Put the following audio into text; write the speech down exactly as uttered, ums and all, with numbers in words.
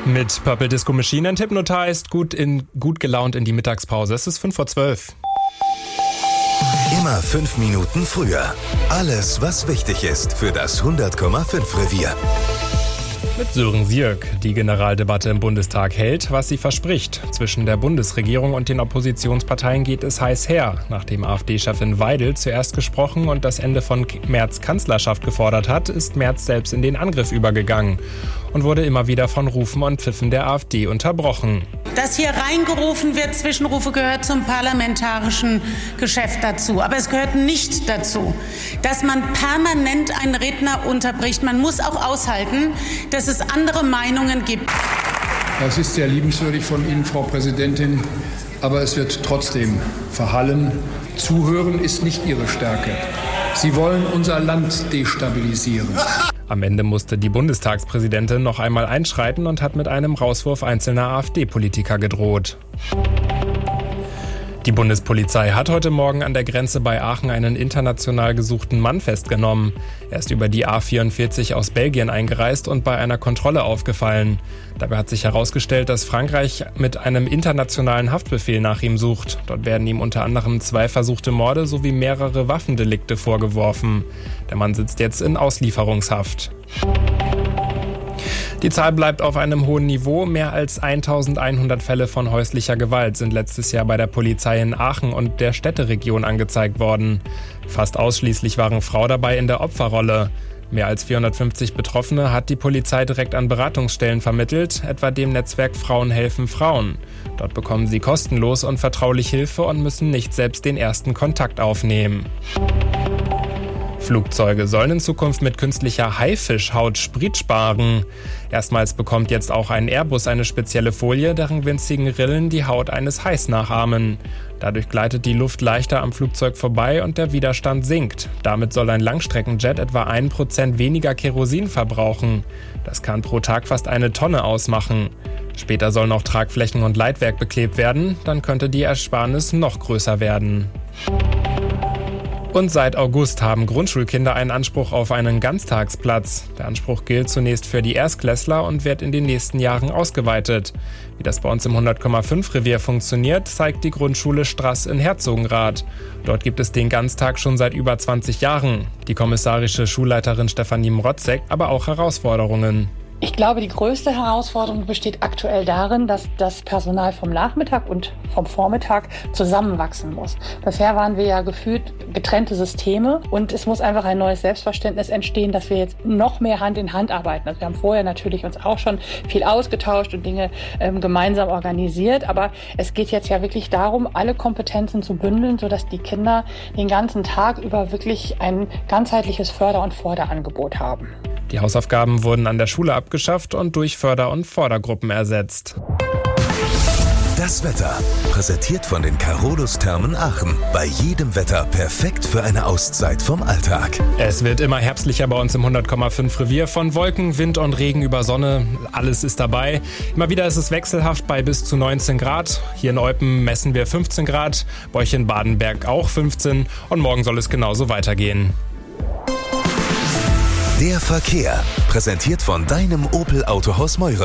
Mit Purple Disco Machine and Hypnotized gut, in, gut gelaunt in die Mittagspause. Es ist fünf vor zwölf. Immer fünf Minuten früher. Alles, was wichtig ist für das hundert Komma fünf Revier. Mit Sören Sierck. Die Generaldebatte im Bundestag hält, was sie verspricht. Zwischen der Bundesregierung und den Oppositionsparteien geht es heiß her. Nachdem AfD-Chefin Weidel zuerst gesprochen und das Ende von Merz Kanzlerschaft gefordert hat, ist Merz selbst in den Angriff übergegangen und wurde immer wieder von Rufen und Pfiffen der AfD unterbrochen. Dass hier reingerufen wird, Zwischenrufe, gehört zum parlamentarischen Geschäft dazu. Aber es gehört nicht dazu, dass man permanent einen Redner unterbricht. Man muss auch aushalten, dass es andere Meinungen gibt. Das ist sehr liebenswürdig von Ihnen, Frau Präsidentin, aber es wird trotzdem verhallen. Zuhören ist nicht Ihre Stärke. Sie wollen unser Land destabilisieren. Am Ende musste die Bundestagspräsidentin noch einmal einschreiten und hat mit einem Rauswurf einzelner AfD-Politiker gedroht. Die Bundespolizei hat heute Morgen an der Grenze bei Aachen einen international gesuchten Mann festgenommen. Er ist über die A vierundvierzig aus Belgien eingereist und bei einer Kontrolle aufgefallen. Dabei hat sich herausgestellt, dass Frankreich mit einem internationalen Haftbefehl nach ihm sucht. Dort werden ihm unter anderem zwei versuchte Morde sowie mehrere Waffendelikte vorgeworfen. Der Mann sitzt jetzt in Auslieferungshaft. Die Zahl bleibt auf einem hohen Niveau. Mehr als eintausendeinhundert Fälle von häuslicher Gewalt sind letztes Jahr bei der Polizei in Aachen und der Städteregion angezeigt worden. Fast ausschließlich waren Frauen dabei in der Opferrolle. Mehr als vierhundertfünfzig Betroffene hat die Polizei direkt an Beratungsstellen vermittelt, etwa dem Netzwerk Frauen helfen Frauen. Dort bekommen sie kostenlos und vertraulich Hilfe und müssen nicht selbst den ersten Kontakt aufnehmen. Flugzeuge sollen in Zukunft mit künstlicher Haifischhaut Sprit sparen. Erstmals bekommt jetzt auch ein Airbus eine spezielle Folie, deren winzigen Rillen die Haut eines Hais nachahmen. Dadurch gleitet die Luft leichter am Flugzeug vorbei und der Widerstand sinkt. Damit soll ein Langstreckenjet etwa ein Prozent weniger Kerosin verbrauchen. Das kann pro Tag fast eine Tonne ausmachen. Später sollen auch Tragflächen und Leitwerk beklebt werden, dann könnte die Ersparnis noch größer werden. Und seit August haben Grundschulkinder einen Anspruch auf einen Ganztagsplatz. Der Anspruch gilt zunächst für die Erstklässler und wird in den nächsten Jahren ausgeweitet. Wie das bei uns im hundert Komma fünf Revier funktioniert, zeigt die Grundschule Strass in Herzogenrath. Dort gibt es den Ganztag schon seit über zwanzig Jahren. Die kommissarische Schulleiterin Stefanie Mrotzek aber auch Herausforderungen. Ich glaube, die größte Herausforderung besteht aktuell darin, dass das Personal vom Nachmittag und vom Vormittag zusammenwachsen muss. Bisher waren wir ja gefühlt getrennte Systeme und es muss einfach ein neues Selbstverständnis entstehen, dass wir jetzt noch mehr Hand in Hand arbeiten. Also wir haben vorher natürlich uns auch schon viel ausgetauscht und Dinge ähm, gemeinsam organisiert, aber es geht jetzt ja wirklich darum, alle Kompetenzen zu bündeln, sodass die Kinder den ganzen Tag über wirklich ein ganzheitliches Förder- und Förderangebot haben. Die Hausaufgaben wurden an der Schule abgeschafft und durch Förder- und Fördergruppen ersetzt. Das Wetter, präsentiert von den Carolus-Thermen Aachen. Bei jedem Wetter perfekt für eine Auszeit vom Alltag. Es wird immer herbstlicher bei uns im hundert Komma fünf Revier. Von Wolken, Wind und Regen über Sonne, alles ist dabei. Immer wieder ist es wechselhaft bei bis zu neunzehn Grad. Hier in Eupen messen wir fünfzehn Grad, bei euch in Badenberg auch fünfzehn und morgen soll es genauso weitergehen. Der Verkehr, präsentiert von deinem Opel Autohaus Meurer.